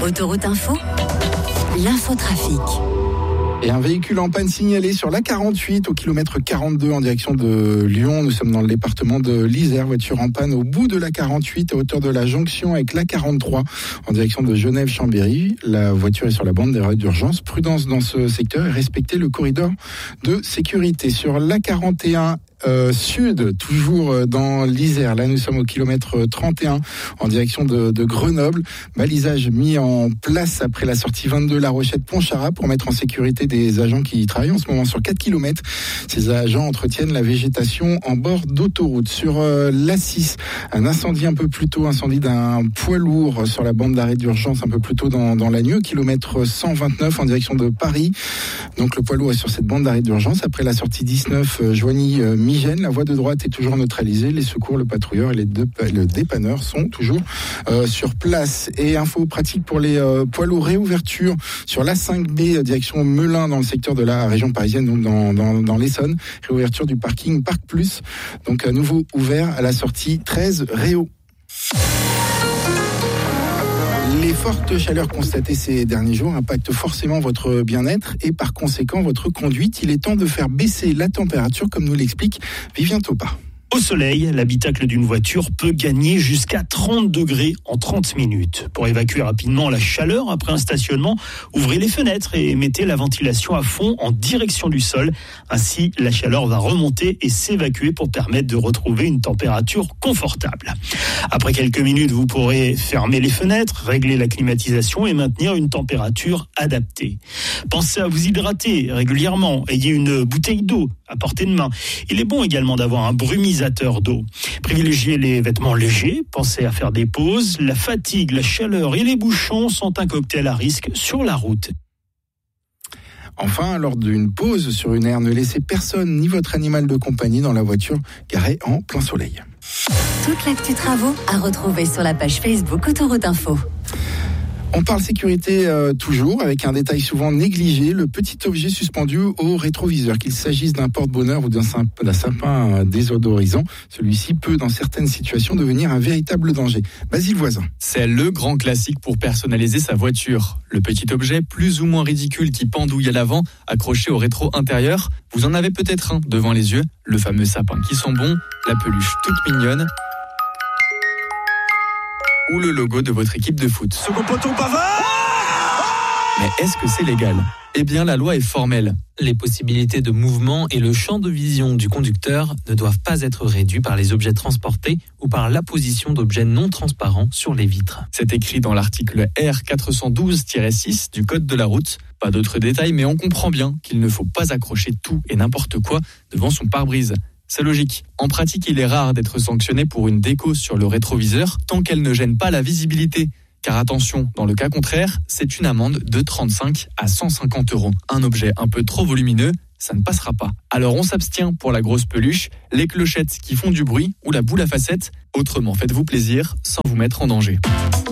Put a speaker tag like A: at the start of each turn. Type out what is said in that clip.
A: Autoroute Info, l'infotrafic.
B: Et un véhicule en panne signalé sur l'A48 au kilomètre 42 en direction de Lyon. Nous sommes dans le département de l'Isère. Voiture en panne au bout de l'A48 à hauteur de la jonction avec l'A43 en direction de Genève-Chambéry. La voiture est sur la bande d'arrêt d'urgence. Prudence dans ce secteur et respectez le corridor de sécurité. Sur l'A41 sud, toujours dans l'Isère. Là, nous sommes au kilomètre 31 en direction de Grenoble. Balisage mis en place après la sortie 22 La Rochette-Pontcharrat pour mettre en sécurité des agents qui travaillent en ce moment sur 4 km. Ces agents entretiennent la végétation en bord d'autoroute. Sur l'A6, un incendie un peu plus tôt, incendie d'un poids lourd sur la bande d'arrêt d'urgence un peu plus tôt dans la nuit, au kilomètre 129 en direction de Paris. Donc le poids lourd est sur cette bande d'arrêt d'urgence. Après la sortie 19, Joigny-Migène, la voie de droite est toujours neutralisée. Les secours, le patrouilleur et le dépanneur sont toujours sur place. Et info pratique pour les poids lourds, réouverture sur l'A5B direction Melun dans le secteur de la région parisienne, donc dans l'Essonne. Réouverture du parking Parc Plus, donc à nouveau ouvert à la sortie 13 Réau. Les fortes chaleurs constatées ces derniers jours impactent forcément votre bien-être et par conséquent votre conduite. Il est temps de faire baisser la température, comme nous l'explique Vivien Topa.
C: Au soleil, l'habitacle d'une voiture peut gagner jusqu'à 30 degrés en 30 minutes. Pour évacuer rapidement la chaleur après un stationnement, ouvrez les fenêtres et mettez la ventilation à fond en direction du sol. Ainsi, la chaleur va remonter et s'évacuer pour permettre de retrouver une température confortable. Après quelques minutes, vous pourrez fermer les fenêtres, régler la climatisation et maintenir une température adaptée. Pensez à vous hydrater régulièrement. Ayez une bouteille d'eau à portée de main. Il est bon également d'avoir un brumisateur d'eau. Privilégiez les vêtements légers, pensez à faire des pauses. La fatigue, la chaleur et les bouchons sont un cocktail à risque sur la route.
B: Enfin, lors d'une pause sur une aire, ne laissez personne ni votre animal de compagnie dans la voiture garée en plein soleil.
A: Toute l'actu travaux à retrouver sur la page Facebook Autoroute Info.
B: On parle sécurité toujours, avec un détail souvent négligé, le petit objet suspendu au rétroviseur. Qu'il s'agisse d'un porte-bonheur ou d'un sapin désodorisant, celui-ci peut dans certaines situations devenir un véritable danger. Basile Voisin.
D: C'est le grand classique pour personnaliser sa voiture. Le petit objet plus ou moins ridicule qui pendouille à l'avant, accroché au rétro intérieur. Vous en avez peut-être un devant les yeux, le fameux sapin qui sent bon, la peluche toute mignonne, ou le logo de votre équipe de foot.
C: Second poteau Pavard.
D: Mais est-ce que c'est légal ? Eh bien, la loi est formelle.
E: Les possibilités de mouvement et le champ de vision du conducteur ne doivent pas être réduits par les objets transportés ou par l'apposition d'objets non transparents sur les vitres.
D: C'est écrit dans l'article R412-6 du Code de la route. Pas d'autres détails, mais on comprend bien qu'il ne faut pas accrocher tout et n'importe quoi devant son pare-brise. C'est logique. En pratique, il est rare d'être sanctionné pour une déco sur le rétroviseur tant qu'elle ne gêne pas la visibilité. Car attention, dans le cas contraire, c'est une amende de 35 à 150 €. Un objet un peu trop volumineux, ça ne passera pas. Alors on s'abstient pour la grosse peluche, les clochettes qui font du bruit ou la boule à facettes. Autrement, faites-vous plaisir sans vous mettre en danger.